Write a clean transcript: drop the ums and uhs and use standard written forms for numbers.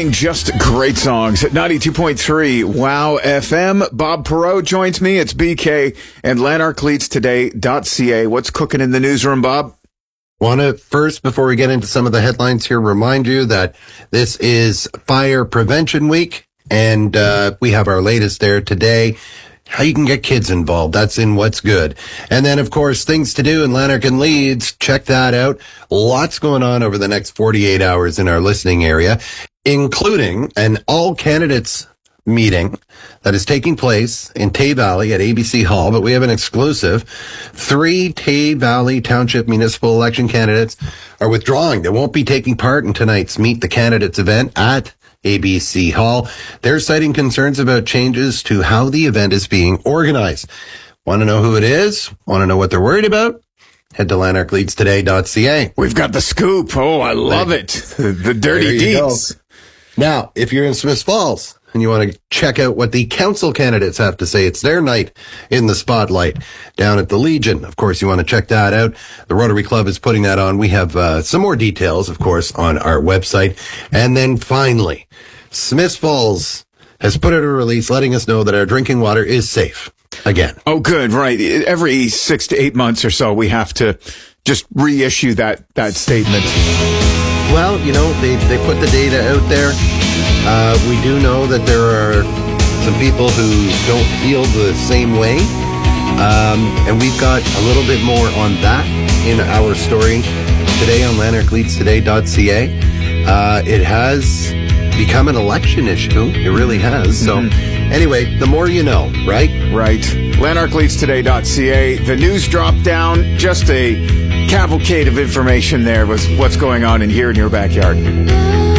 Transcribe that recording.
playing just great songs at 92.3 Wow FM. Bob Perot joins me. It's BK and LanarkLeadsToday.ca. What's cooking in the newsroom, Bob? Want to first, before we get into some of the headlines here, remind you that this is Fire Prevention Week, and we have our latest there today. How you can get kids involved. That's in What's Good. And then, of course, things to do in Lanark and Leeds. Check that out. Lots going on over the next 48 hours in our listening area, including an all candidates meeting that is taking place in Tay Valley at ABC Hall. But we have an exclusive. 3 Tay Valley Township Municipal Election candidates are withdrawing. They won't be taking part in tonight's Meet the Candidates event at ABC Hall. They're citing concerns about changes to how the event is being organized. Want to know who it is? Want to know what they're worried about? Head to LanarkLeadsToday.ca. We've got the scoop. Oh, I love it. The dirty deeds. Now, if you're in Smiths Falls and you want to check out what the council candidates have to say, it's their night in the spotlight down at the Legion. Of course, you want to check that out. The Rotary Club is putting that on. We have some more details, of course, on our website. And then finally, Smiths Falls has put out a release letting us know that our drinking water is safe again. Oh, good. Right. Every 6 to 8 months or so, we have to just reissue that statement. Well, you know, they put the data out there. We do know that there are some people who don't feel the same way. And we've got a little bit more on that in our story today on LanarkLeadsToday.ca. It has become an election issue. It really has. So anyway, the more you know, right? Right. LanarkLeadsToday.ca. The news drop down, just a cavalcade of information there was what's going on in here in your backyard.